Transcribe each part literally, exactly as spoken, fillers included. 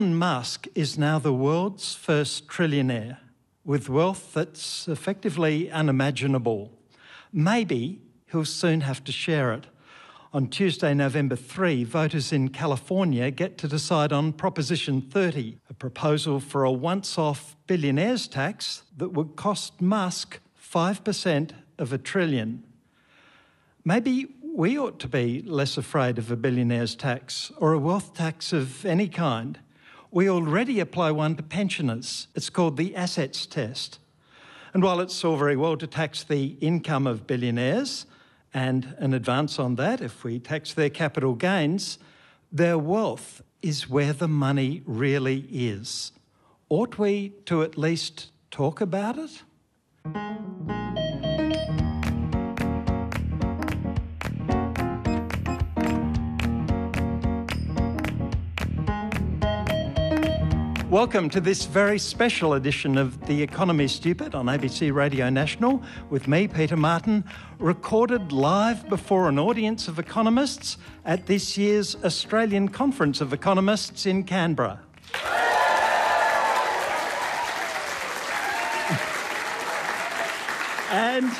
Elon Musk is now the world's first trillionaire, with wealth that's effectively unimaginable. Maybe he'll soon have to share it. On Tuesday, November third, voters in California get to decide on Proposition thirty, a proposal for a once-off billionaires tax that would cost Musk five percent of a trillion. Maybe we ought to be less afraid of a billionaires tax or a wealth tax of any kind. We already apply one to pensioners. It's called the assets test. And while it's all very well to tax the income of billionaires, and an advance on that if we tax their capital gains, their wealth is where the money really is. Ought we to at least talk about it? Welcome to this very special edition of The Economy Stupid on A B C Radio National with me, Peter Martin, recorded live before an audience of economists at this year's Australian Conference of Economists in Canberra. and...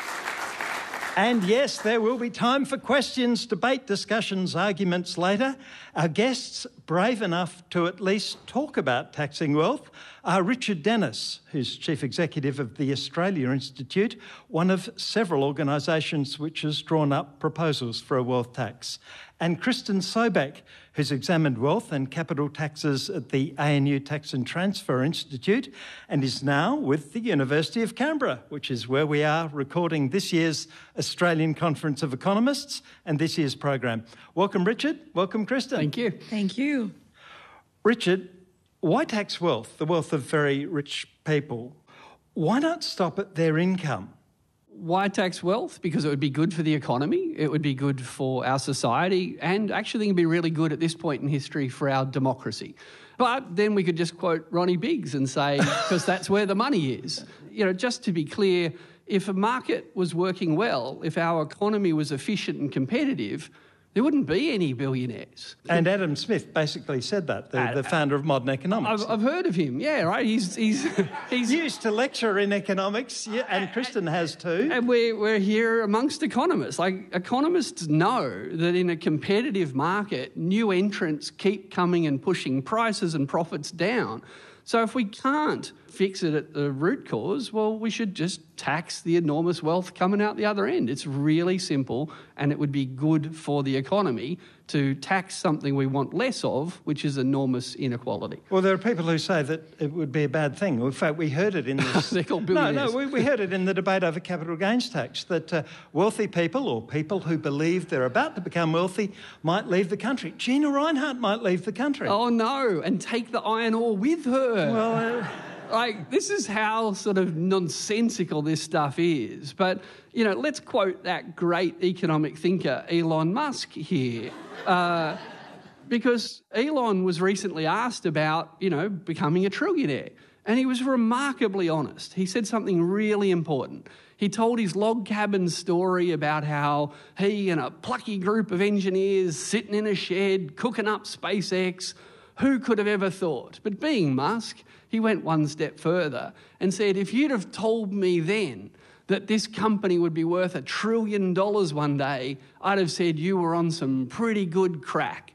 And yes, there will be time for questions, debate, discussions, arguments later. Our guests, brave enough to at least talk about taxing wealth, are Richard Denniss, who's Chief Executive of the Australia Institute, one of several organisations which has drawn up proposals for a wealth tax, and Kristen Sobek, who's examined wealth and capital taxes at the A N U Tax and Transfer Institute and is now with the University of Canberra, which is where we are recording this year's Australian Conference of Economists and this year's program. Welcome, Richard. Welcome, Kristen. Thank you. Thank you. Richard, why tax wealth, the wealth of very rich people? Why not stop at their income? Why tax wealth? Because it would be good for the economy, it would be good for our society, and actually it would be really good at this point in history for our democracy. But then we could just quote Ronnie Biggs and say, because that's where the money is. You know, just to be clear, if a market was working well, if our economy was efficient and competitive, there wouldn't be any billionaires. And Adam Smith basically said that, the, uh, the founder of modern economics. I've, I've heard of him, yeah, right? He's he's he's used to lecture in economics, yeah, and Kristen has too. And we're, we're here amongst economists. Like, economists know that in a competitive market, new entrants keep coming and pushing prices and profits down. So if we can't fix it at the root cause, well, we should just tax the enormous wealth coming out the other end. It's really simple, and it would be good for the economy to tax something we want less of, which is enormous inequality. Well, there are people who say that it would be a bad thing. In fact, we heard it in this... They're called no, billionaires. no, we, we heard it in the debate over capital gains tax, that uh, wealthy people or people who believe they're about to become wealthy might leave the country. Gina Rinehart might leave the country. Oh, no, and take the iron ore with her. Well... Uh, Like, this is how sort of nonsensical this stuff is. But, you know, let's quote that great economic thinker, Elon Musk, here. Uh, because Elon was recently asked about, you know, becoming a trillionaire. And he was remarkably honest. He said something really important. He told his log cabin story about how he and a plucky group of engineers sitting in a shed, cooking up SpaceX. Who could have ever thought? But being Musk, he went one step further and said, if you'd have told me then that this company would be worth a trillion dollars one day, I'd have said you were on some pretty good crack.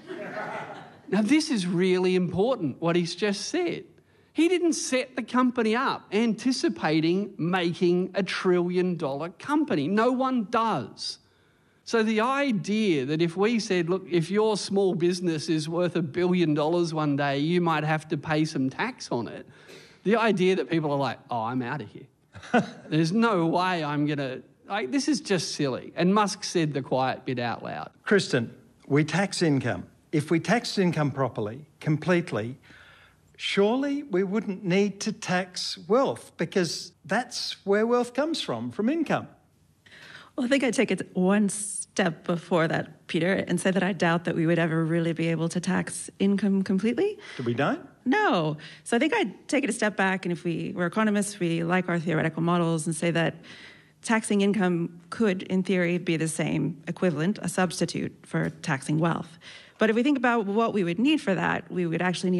Now, this is really important, what he's just said. He didn't set the company up anticipating making a trillion dollar company. No one does. So the idea that if we said, look, if your small business is worth a billion dollars one day, you might have to pay some tax on it. The idea that people are like, oh, I'm out of here. There's no way I'm going to... Like, this is just silly. And Musk said the quiet bit out loud. Kristen, we tax income. If we taxed income properly, completely, surely we wouldn't need to tax wealth because that's where wealth comes from, from income. Well, I think I'd take it one step before that, Peter, and say that I doubt that we would ever really be able to tax income completely. So we don't? No. So I think I'd take it a step back, and if we were economists, we like our theoretical models and say that taxing income could, in theory, be the same equivalent, a substitute for taxing wealth. But if we think about what we would need for that, we would actually need